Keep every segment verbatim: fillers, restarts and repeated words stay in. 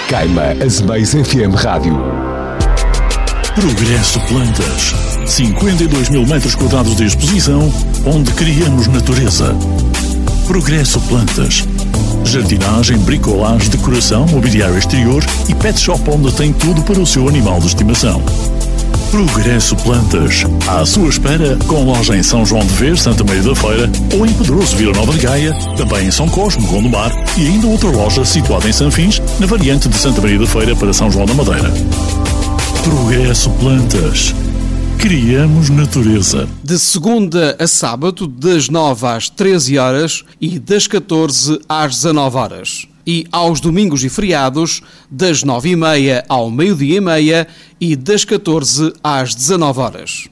Caima Azeméis F M Rádio. Progresso Plantas. cinquenta e dois mil metros quadrados de exposição, onde criamos natureza. Progresso Plantas. Jardinagem, bricolagem, decoração, mobiliário exterior e pet shop onde tem tudo para o seu animal de estimação. Progresso Plantas. À sua espera, com loja em São João de Vez, Santa Maria da Feira, ou em Pedroso, Vila Nova de Gaia, também em São Cosme, Gondomar, e ainda outra loja situada em Sanfins, na variante de Santa Maria da Feira para São João da Madeira. Progresso Plantas. Criamos natureza. De segunda a sábado, das nove às treze horas e das catorze às dezanove horas. E aos domingos e feriados, das nove e meia ao meio-dia e meia e das catorze às dezanove horas.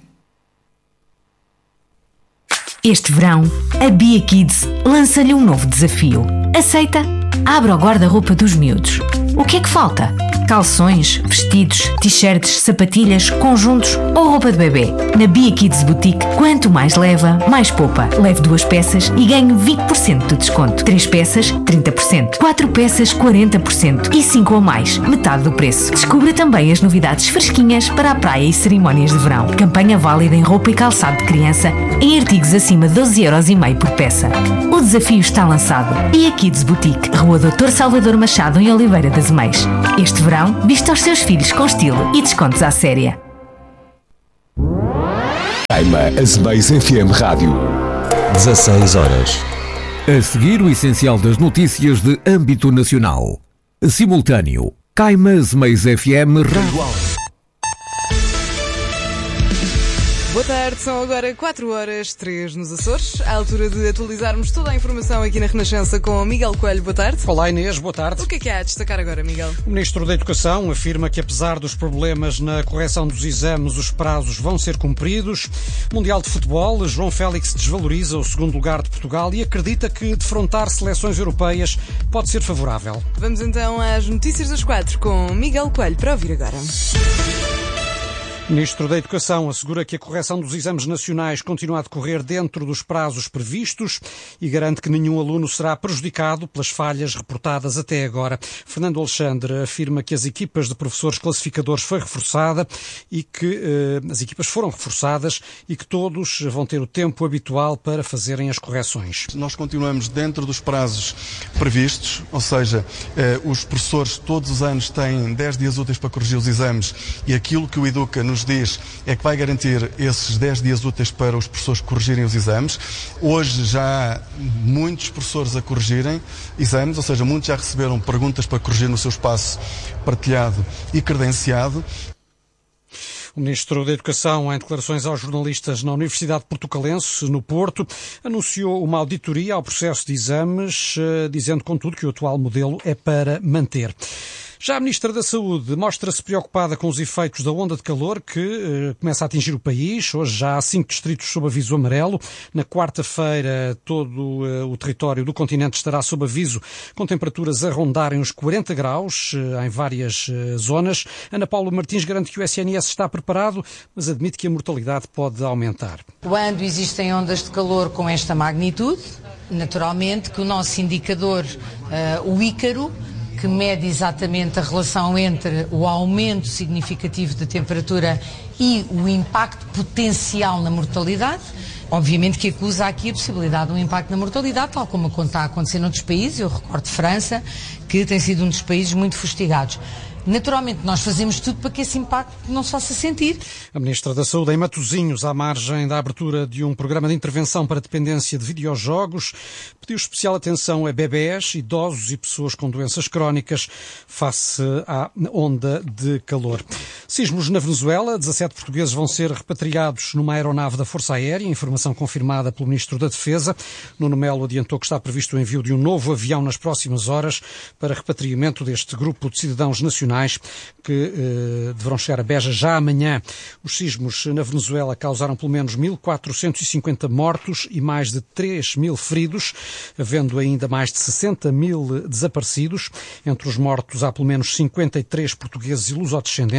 Este verão, a Bia Kids lança-lhe um novo desafio. Aceita? Abra o guarda-roupa dos miúdos. O que é que falta? Calções, vestidos, t-shirts, sapatilhas, conjuntos ou roupa de bebê. Na Bia Kids Boutique, quanto mais leva, mais poupa. Leve duas peças e ganhe vinte por cento de desconto. Três peças, trinta por cento. Quatro peças, quarenta por cento. E cinco ou mais, metade do preço. Descubra também as novidades fresquinhas para a praia e cerimónias de verão. Campanha válida em roupa e calçado de criança, em artigos acima de doze euros e meio por peça. O desafio está lançado. Bia Kids Boutique, Rua doutor Salvador Machado, em Oliveira das Azeméis. Este verão, vista aos seus filhos com estilo e descontos à séria. Caima Azeméis F M Rádio. dezasseis horas. A seguir, o essencial das notícias de âmbito nacional. Simultâneo. Caima Azeméis F M Rádio. Boa tarde, são agora quatro horas, três nos Açores. À altura de atualizarmos toda a informação aqui na Renascença com Miguel Coelho. Boa tarde. Olá Inês, boa tarde. O que é que há a destacar agora, Miguel? O Ministro da Educação afirma que apesar dos problemas na correção dos exames, os prazos vão ser cumpridos. Mundial de Futebol, João Félix desvaloriza o segundo lugar de Portugal e acredita que defrontar seleções europeias pode ser favorável. Vamos então às notícias das quatro com Miguel Coelho para ouvir agora. O Ministro da Educação assegura que a correção dos exames nacionais continua a decorrer dentro dos prazos previstos e garante que nenhum aluno será prejudicado pelas falhas reportadas até agora. Fernando Alexandre afirma que as equipas de professores classificadores foi reforçada e que eh, as equipas foram reforçadas e que todos vão ter o tempo habitual para fazerem as correções. Nós continuamos dentro dos prazos previstos, ou seja, eh, os professores todos os anos têm dez dias úteis para corrigir os exames e aquilo que o Educa nos diz é que vai garantir esses dez dias úteis para os professores corrigirem os exames. Hoje já há muitos professores a corrigirem exames, ou seja, muitos já receberam perguntas para corrigir no seu espaço partilhado e credenciado. O Ministro da Educação, em declarações aos jornalistas na Universidade Portucalense, no Porto, anunciou uma auditoria ao processo de exames, dizendo, contudo, que o atual modelo é para manter. Já a Ministra da Saúde mostra-se preocupada com os efeitos da onda de calor que eh, começa a atingir o país. Hoje já há cinco distritos sob aviso amarelo. Na quarta-feira todo eh, o território do continente estará sob aviso, com temperaturas a rondarem os quarenta graus eh, em várias eh, zonas. Ana Paula Martins garante que o S N S está preparado, mas admite que a mortalidade pode aumentar. Quando existem ondas de calor com esta magnitude, naturalmente que o nosso indicador, uh, o Ícaro, que mede exatamente a relação entre o aumento significativo da temperatura e o impacto potencial na mortalidade. Obviamente que acusa aqui a possibilidade de um impacto na mortalidade, tal como está a acontecer noutros países. Eu recordo França, que tem sido um dos países muito fustigados. Naturalmente, nós fazemos tudo para que esse impacto não se faça sentir. A Ministra da Saúde, em Matosinhos, à margem da abertura de um programa de intervenção para a dependência de videojogos, pediu especial atenção a bebés, idosos e pessoas com doenças crónicas face à onda de calor. Sismos na Venezuela. dezassete portugueses vão ser repatriados numa aeronave da Força Aérea, informação confirmada pelo Ministro da Defesa. Nuno Melo adiantou que está previsto o envio de um novo avião nas próximas horas para repatriamento deste grupo de cidadãos nacionais que eh, deverão chegar a Beja já amanhã. Os sismos na Venezuela causaram pelo menos mil quatrocentos e cinquenta mortos e mais de três mil feridos, havendo ainda mais de sessenta mil desaparecidos. Entre os mortos há pelo menos cinquenta e três portugueses e lusodescendentes.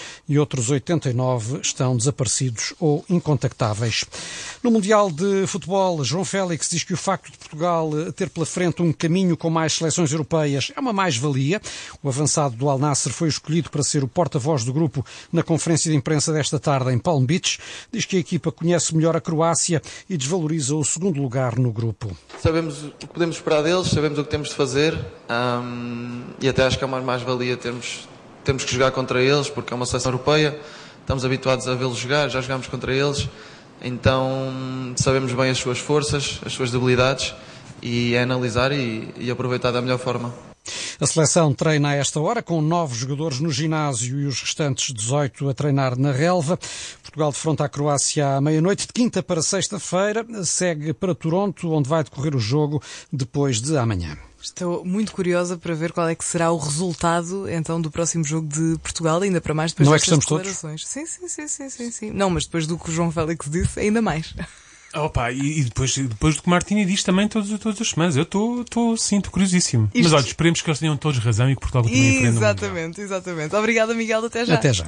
e outros oitenta e nove estão desaparecidos ou incontactáveis. No Mundial de Futebol, João Félix diz que o facto de Portugal ter pela frente um caminho com mais seleções europeias é uma mais-valia. O avançado do Al Nassr foi escolhido para ser o porta-voz do grupo na conferência de imprensa desta tarde em Palm Beach. Diz que a equipa conhece melhor a Croácia e desvaloriza o segundo lugar no grupo. Sabemos o que podemos esperar deles, sabemos o que temos de fazer um, e até acho que é uma mais-valia termos, termos que jogar contra eles, porque é uma seleção europeia, estamos habituados a vê-los jogar, já jogámos contra eles, então sabemos bem as suas forças, as suas debilidades e é analisar e, e aproveitar da melhor forma. A seleção treina a esta hora com nove jogadores no ginásio e os restantes dezoito a treinar na relva. Portugal defronta a Croácia à meia-noite, de quinta para sexta-feira. Segue para Toronto, onde vai decorrer o jogo depois de amanhã. Estou muito curiosa para ver qual é que será o resultado então do próximo jogo de Portugal, ainda para mais depois Não destas é que estamos declarações. Sim, sim, sim, sim, sim, sim. Não, mas depois do que o João Félix disse, ainda mais. Opa, e depois, depois do que o Martini diz também todas, todas as semanas. Eu estou, sim, estou curiosíssimo. Isto... Mas olha, esperemos que eles tenham todos razão e que Portugal continue em frente. Exatamente, exatamente. Obrigada, Miguel. Até já. Até já.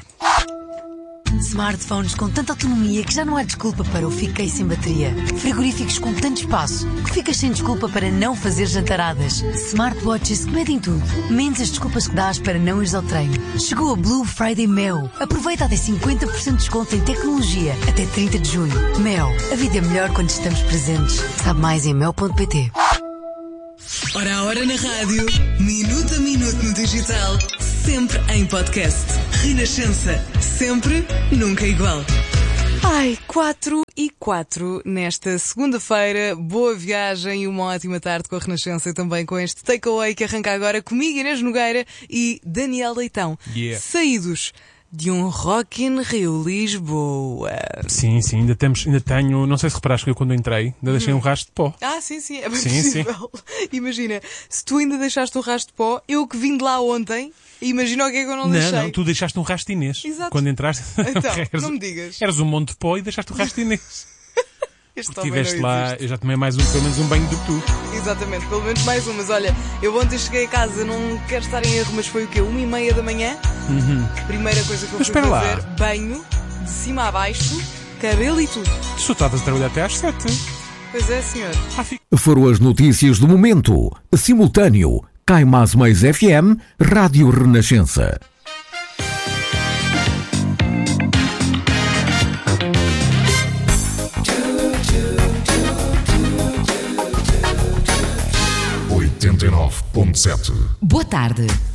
Smartphones com tanta autonomia que já não há desculpa para o fiquei sem bateria. Frigoríficos com tanto espaço que ficas sem desculpa para não fazer jantaradas. Smartwatches que medem tudo, menos as desculpas que dás para não ires ao treino. Chegou a Blue Friday Mel. Aproveita até cinquenta por cento de desconto em tecnologia até trinta de junho. Mel. A vida é melhor quando estamos presentes. Sabe mais em mel ponto pt. Hora a hora na rádio, minuto a minuto no digital, sempre em podcast. Renascença, sempre, nunca igual. Ai, quatro e quatro nesta segunda-feira. Boa viagem e uma ótima tarde com a Renascença e também com este takeaway que arranca agora comigo, Inês Nogueira e Daniel Leitão. Yeah. Saídos de um Rock in Rio Lisboa. Sim, sim, ainda, temos, ainda tenho, não sei se reparaste que eu quando entrei, ainda deixei hum. um rastro de pó. Ah, sim, sim, é bem sim, possível. Sim. Imagina, se tu ainda deixaste um rastro de pó, eu que vim de lá ontem, imagina o que é que eu não, não deixei. Não, não, tu deixaste um rastro de Inês. Exato. Quando entraste. Então, eras, não me digas. Eras um monte de pó e deixaste o rastro de Inês. Este Porque estiveste lá, eu já tomei mais um, pelo menos um banho do que tu. Exatamente, pelo menos mais um. Mas olha, eu ontem cheguei a casa, não quero estar em erro, mas foi o quê? Uma e meia da manhã. Uhum. Primeira coisa que eu mas fui fazer, lá. banho, de cima a baixo, cabelo e tudo. Tu estavas a trabalhar até às sete. Pois é, senhor. Foram as notícias do momento. Simultâneo, Caimás Mais F M, Rádio Renascença. oitenta e nove ponto sete. Boa tarde.